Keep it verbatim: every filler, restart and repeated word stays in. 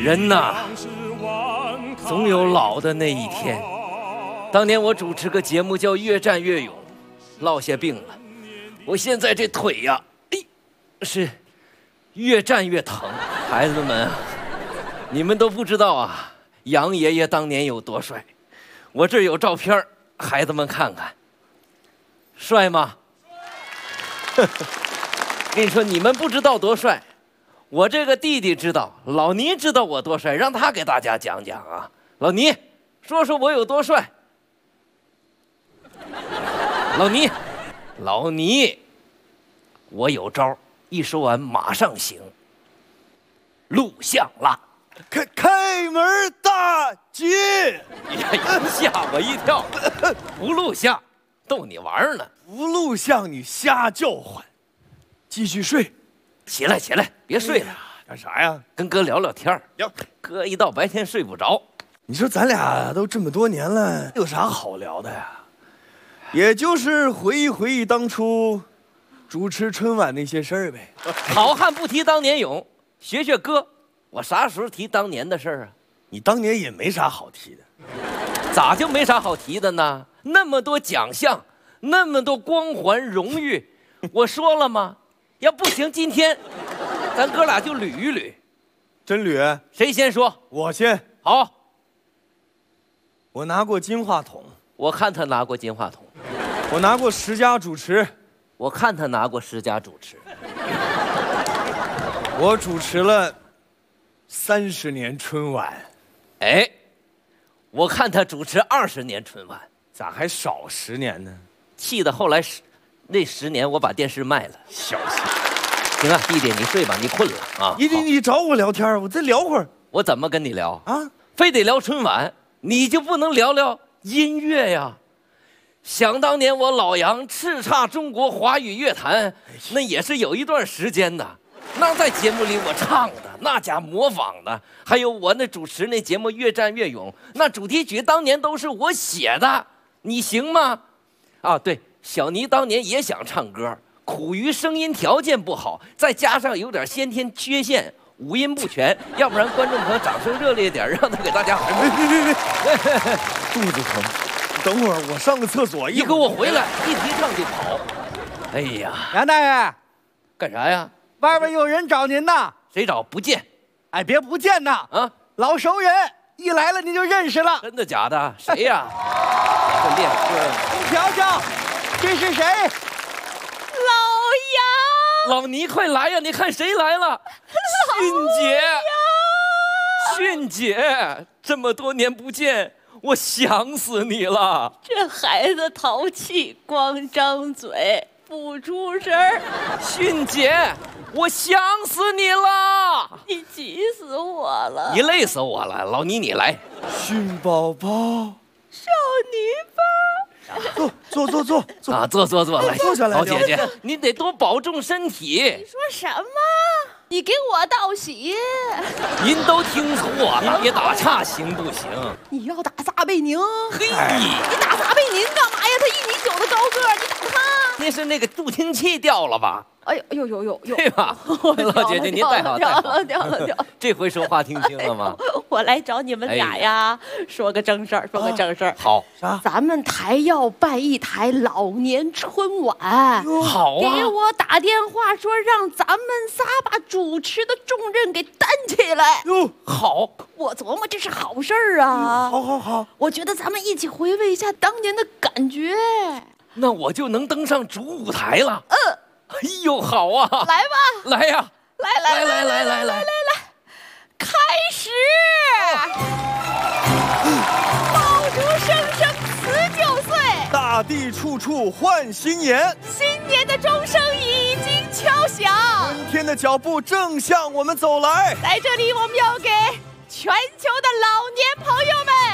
人呐，总有老的那一天。当年我主持个节目叫《越战越勇》，落下病了，我现在这腿呀、啊，哎，是越战越疼。孩子们，你们都不知道啊，杨爷爷当年有多帅。我这儿有照片，孩子们看看，帅吗？跟你说，你们不知道多帅，我这个弟弟知道，老倪知道我多帅，让他给大家讲讲啊。老倪，说说我有多帅。老倪，老倪，我有招，一说完马上行。录像啦！ 开开门大吉！ 呀，吓我一跳！不录像，逗你玩呢。 不录像你瞎叫唤，继续睡。 起来起来，别睡了。 干啥呀？ 跟哥聊聊天聊。 哥一到白天睡不着。 你说咱俩都这么多年了，有啥好聊的呀？也就是回忆回忆当初主持春晚那些事儿呗。 好汉不提当年勇，学学哥，我啥时候提当年的事儿啊？ 你当年也没啥好提的。 咋就没啥好提的呢？那么多奖项，那么多光环荣誉，我说了吗？要不行，今天咱哥俩就捋一捋。 真捋？ 谁先说？ 我先。 好。 我拿过金话筒。 我看他拿过金话筒。 我拿过十佳主持。 我看他拿过十佳主持。 我主持了三十年春晚。 哎，我看他主持二十年春晚。 咋还少十年呢？ 气得后来十那十年我把电视卖了。 小心。 行啊，弟弟你睡吧，你困了啊。 你你你找我聊天，我再聊会儿。 我怎么跟你聊啊？ 非得聊春晚，你就不能聊聊音乐呀？想当年我老杨叱咤中国华语乐坛，那也是有一段时间的。那在节目里我唱的，那家模仿的，还有我那主持那节目《越战越勇》，那主题曲当年都是我写的，你行吗？啊，对，小倪当年也想唱歌，苦于声音条件不好，再加上有点先天缺陷，五音不全，要不然观众朋友掌声热烈点，让他给大家。 别别别别，肚子疼，等会儿我上个厕所。 你给我回来，一提唱就跑。哎呀， 杨大爷， 干啥呀？ 外边有人找您呢。 谁找？不见。 哎，别不见呐！ 啊， 老熟人，一来了你就认识了。 真的假的？谁呀？这练歌。 你瞧瞧，这是谁？ 老杨。 老倪，快来呀！你看谁来了？迅姐。迅姐，这么多年不见，我想死你了。 这孩子淘气，光张嘴不出声儿。 迅姐，我想死你了。 你急死我了。 你累死我了。老倪，你来。 迅宝宝。 少女包。 坐坐坐坐坐啊，坐坐坐，来坐下来。 老姐姐，你得多保重身体。 你说什么？你给我道喜。 您都听错了，别打岔行不行？ 你要打撒贝宁？ 嘿， 你打撒贝宁干嘛呀？他一米九的高个儿，你打他？ 那是那个助听器掉了吧？ 哎呦呦呦呦呦！ 对吧？老姐姐，您带好带好。 掉了掉了掉了！ 这回说话听清了吗？ 我来找你们俩呀，说个正事儿，说个正事儿。 好， 啥？ 咱们台要办一台老年春晚。 好啊！ 给我打电话说让咱们仨把主持的重任给担起来。 哟， 好！ 我琢磨这是好事儿啊。 好好好， 我觉得咱们一起回味一下当年的感觉。 那我就能登上主舞台了。 嗯。 哎呦，好啊！ 来吧， 来呀！ 来来来来来来来来来，开始！爆竹声声辞旧岁， 大地处处换新颜。 新年的钟声已经敲响， 春天的脚步正向我们走来。 在这里，我们要给全球的老年朋友们